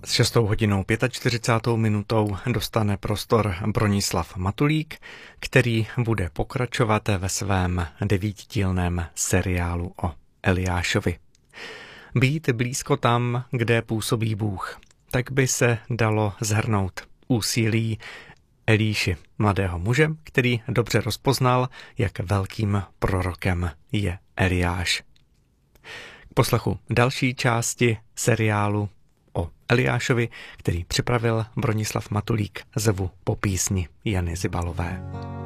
S 6:45 dostane prostor Bronislav Matulík, který bude pokračovat ve svém 9dílném seriálu o Eliášovi. Být blízko tam, kde působí Bůh, tak by se dalo shrnout úsilí Elíši, mladého muže, který dobře rozpoznal, jak velkým prorokem je Eliáš. K poslechu další části seriálu o Eliášovi, který připravil Bronislav Matulík, zvu po písni Jany Zibalové.